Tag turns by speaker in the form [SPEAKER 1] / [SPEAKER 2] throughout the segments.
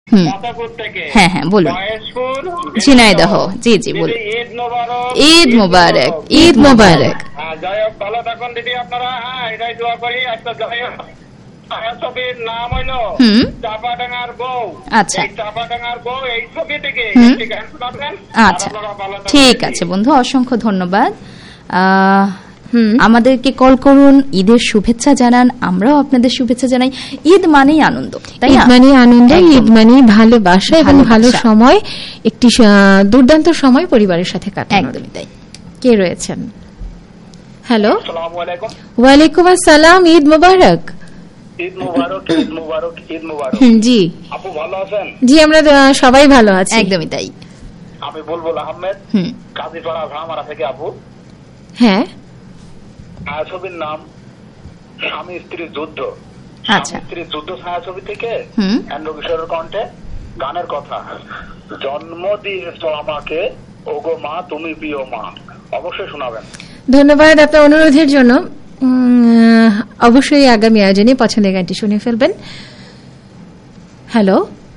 [SPEAKER 1] হ্যাঁ হ্যাঁ বলুন। ঝিনাইদহ, জি জি বলুন। ঈদ মোবারক, ঈদ মোবারক।
[SPEAKER 2] যাই হোক, ভালো থাকুন দিদি আপনারা। হ্যাঁ, এটাই দোয়া করি। একটা যাই হোক, ছবির নাম হইল চাপাডাঙ্গার বউ।
[SPEAKER 1] আচ্ছা,
[SPEAKER 2] চাপাডাঙ্গার বউ এই ছবি থেকে গান শোনাবেন।
[SPEAKER 1] আচ্ছা ঠিক আছে বন্ধু, অসংখ্য ধন্যবাদ। আমাদেরকে কল করুন, ঈদের শুভেচ্ছা জানান, আমরাও আপনাদের শুভেচ্ছা জানাই। ঈদ মানেই আনন্দ, তাই
[SPEAKER 3] ঈদ মানেই আনন্দ, ঈদ মানেই ভালোবাসা এবং ভালো সময়, একটি দুর্দান্ত সময় পরিবারের সাথে কাটানো।
[SPEAKER 1] একদমই তাই।
[SPEAKER 3] কে রয়েছেন? হ্যালো,
[SPEAKER 2] আসসালামু আলাইকুম।
[SPEAKER 3] ওয়ালাইকুম আসসালাম, ঈদ মোবারক।
[SPEAKER 2] ঈদ মোবারক, ঈদ মোবারক, ঈদ মোবারক।
[SPEAKER 3] জি
[SPEAKER 2] আপু ভালো আছেন?
[SPEAKER 3] জি, আমরা সবাই ভালো আছি।
[SPEAKER 1] একদমই তাই।
[SPEAKER 2] আমি বুলবুল আহমেদ, কাজীপাড়া ভাঙামারা থেকে। আপু,
[SPEAKER 3] হ্যাঁ,
[SPEAKER 2] ছায়াছবির নাম স্বামী স্ত্রীর যুদ্ধ।
[SPEAKER 1] আচ্ছা,
[SPEAKER 2] স্ত্রীর যুদ্ধ ছায়াছবি থেকে এন্ড্রু কিশোরের কণ্ঠে গানের কথা। জন্ম দিয়েছ আমাকে ওগো মা, তুমি প্রিয় মা। অবশ্যই শোনাবেন।
[SPEAKER 3] ধন্যবাদ আপনার অনুরোধের জন্য। অবশ্যই আগামী আয়োজনে পছন্দের গানটি শুনে ফেলবেন। হ্যালো,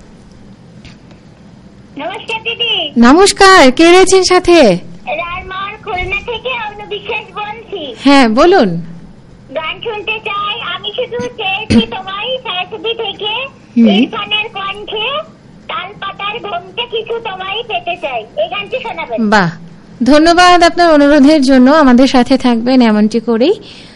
[SPEAKER 4] নমস্কার দিদি।
[SPEAKER 3] নমস্কার, কে রয়েছেন সাথে?
[SPEAKER 4] রারমার খুলনা থেকে অন্য বিশেষ বলছি।
[SPEAKER 3] হ্যাঁ বলুন।
[SPEAKER 4] গান শুনতে চাই। আমি শুধু চেয়েছি তোমায় ছায়াছবি থেকে ইরফানের কণ্ঠে তালপাতার ঘুমতে কিছু তোমায় পেতে চাই, এই গানটি শোনাবেন।
[SPEAKER 3] বাহ, ধন্যবাদ আপনার অনুরোধের জন্য। আমাদের সাথে থাকবেন এমনটি করেই।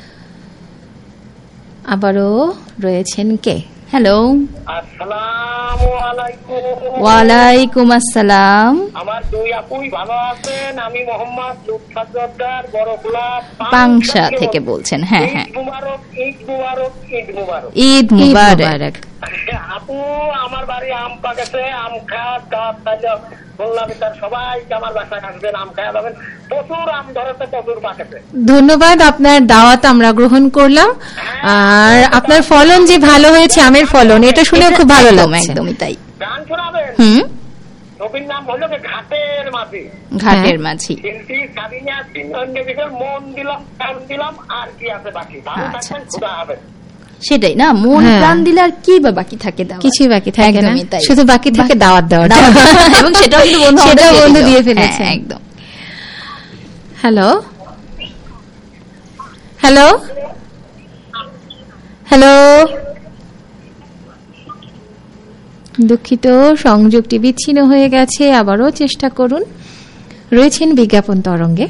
[SPEAKER 3] আবারও রয়েছেন কে? হ্যালো,
[SPEAKER 2] আসসালামু আলাইকুম।
[SPEAKER 1] ওয়ালাইকুম আসসালাম।
[SPEAKER 2] আমার দুই আপুই ভালো আছেন? আমি মোহাম্মদ লুৎফা জর্দার, বড়খোলা
[SPEAKER 1] পাংশা থেকে বলছেন। হ্যাঁ হ্যাঁ,
[SPEAKER 2] ঈদ মুবারক, ঈদ মুবারক, ঈদ মুবারক।
[SPEAKER 1] ঈদ মুবারক।
[SPEAKER 2] আপু, আমার বাড়ি আম পাকেছে, আম খাওয়ার দাওয়াত চাইলে বললাম তার সবাইকে আমার বাসায় আসবেন, আম খাওয়া যাবেন। প্রচুর আম ধরেছে, প্রচুর পাকেছে।
[SPEAKER 3] ধন্যবাদ, আপনার দাওয়াত আমরা গ্রহণ করলাম। আর আপনার ফলন যে ভালো হয়েছে, আমের ফলন, এটা শুনে খুব ভালো লাগছে।
[SPEAKER 1] একদমই তাই।
[SPEAKER 2] গান শোনাবেন? ছবির নাম হলো ঘাটের মাঝি।
[SPEAKER 1] ঘাটের মাঝি।
[SPEAKER 2] শিল্পী সাবিনা সিংহের মন দিলাম, প্রাণ দিলাম, আর কি আছে বাকি। ভালো থাকবেন, খুদা হাফেজ।
[SPEAKER 1] সেটাই না, মন প্রাণ দিলে আর কি বা বাকি থাকে?
[SPEAKER 3] কিছুই বাকি থাকে না, শুধু বাকি থাকে দাওয়াত দেওয়া।
[SPEAKER 1] এবং সেটাও কিন্তু
[SPEAKER 3] বন্ধু দিয়ে ফেলেছে।
[SPEAKER 1] একদম।
[SPEAKER 3] হ্যালো, হ্যালো, হ্যালো, দুঃখিত, সংযোগটি বিচ্ছিন্ন হয়ে গেছে। আবারও চেষ্টা করুন। রয়েছেন বিজ্ঞাপন তরঙ্গে।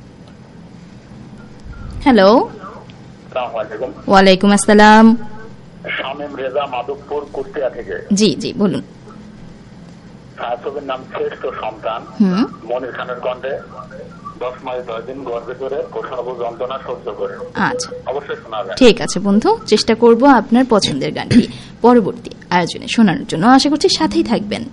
[SPEAKER 1] হ্যালো, ওয়ালাইকুম আসসালাম।
[SPEAKER 2] শামীম রেজা, মাধবপুর, কুষ্টিয়া থেকে।
[SPEAKER 1] জি জি বলুন।
[SPEAKER 2] ছায়াছবির নাম শ্রেষ্ঠ সন্তান। মনির খানের কণ্ঠে 10 মাস 10 দিন গর্ভে করে প্রসব যন্ত্রণা সহ্য করে।
[SPEAKER 1] আচ্ছা,
[SPEAKER 2] অবশ্যই শোনাবেন।
[SPEAKER 1] ঠিক আছে বন্ধু, চেষ্টা করব আপনার পছন্দের গানটি পরবর্তী আয়োজনে শোনানোর জন্য। আশা করছি সাথেই থাকবেন।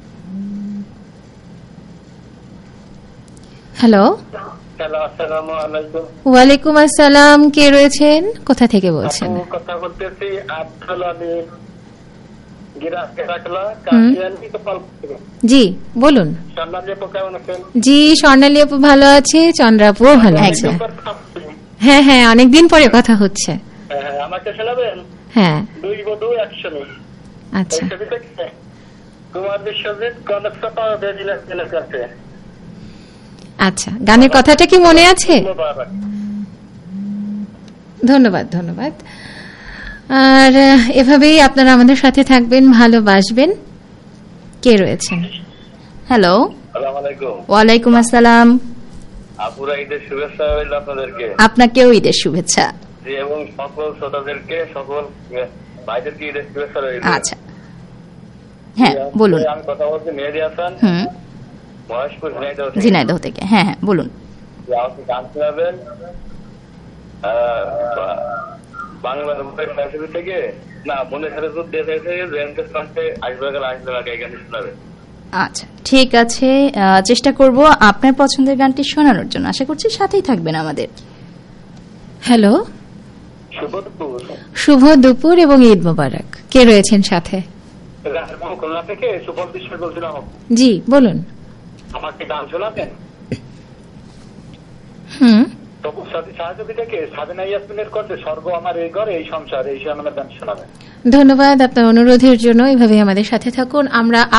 [SPEAKER 3] হ্যালো,
[SPEAKER 2] আসসালামু আলাইকুম।
[SPEAKER 3] ওয়ালাইকুম আসসালাম, কে রয়েছেন? কোথা থেকে বলছেন?
[SPEAKER 2] কথা বলতেছি আব্দুল আলীম, গিরাকলা, কাশিয়ানি, গোপালপুর।
[SPEAKER 3] জি বলুন।
[SPEAKER 2] স্বর্ণালী আপু কেমন আছেন?
[SPEAKER 3] জি, স্বর্ণালী আপু ভালো আছে, চন্দ্রাপুও ভালো আছে। হ্যাঁ হ্যাঁ, অনেকদিন পরে কথা হচ্ছে।
[SPEAKER 2] আমাকে শোনাবেন?
[SPEAKER 3] হ্যাঁ,
[SPEAKER 2] দুই বধূ একসঙ্গে।
[SPEAKER 3] আচ্ছা,
[SPEAKER 2] কুমার বিশ্বজিৎ, কনক চাপা, বেদিনাথ কাছে।
[SPEAKER 3] আচ্ছা, গানের কথাটা কি মনে আছে? ধন্যবাদ, ধন্যবাদ। আর এভাবেই আপনারা আমাদের সাথে থাকবেন, ভালোবাসবেন। কে রয়েছেন? হ্যালো,
[SPEAKER 1] ওয়ালাইকুম আসসালাম।
[SPEAKER 2] আপুরা, ঈদের শুভেচ্ছা রইল আপনাদেরকে।
[SPEAKER 1] আপনাকেও ঈদের শুভেচ্ছা।
[SPEAKER 2] এবং সকল শ্রোতাদেরকে, সকল ভাইদেরকে ঈদের শুভেচ্ছা রইল।
[SPEAKER 1] আচ্ছা, হ্যাঁ বলুন।
[SPEAKER 2] আমি কথা বলছি মেহেদি হাসান, মহেশপুর,
[SPEAKER 1] ঝিনাইদহ থেকে। হ্যাঁ হ্যাঁ বলুন।
[SPEAKER 2] আপনি গান শোনাবেন বাংলা থেকে না, মনের সাথে শোনাবেন।
[SPEAKER 1] আচ্ছা, ঠিক আছে, চেষ্টা করব আপনার পছন্দের গানটি শোনানোর জন্য। আশা করছি সাথেই থাকবেন আমাদের।
[SPEAKER 3] হ্যালো, শুভ দুপুর এবং ঈদ মোবারক। কে রয়েছেন সাথে?
[SPEAKER 2] খুলনা থেকে সুপল বিশ্বাস বলছিলাম।
[SPEAKER 3] জি বলুন।
[SPEAKER 2] আমাকে গান শোনাবেন?
[SPEAKER 3] ধন্যবাদ আপনার অনুরোধের জন্য। এভাবে আমাদের সাথে থাকুন। আমরা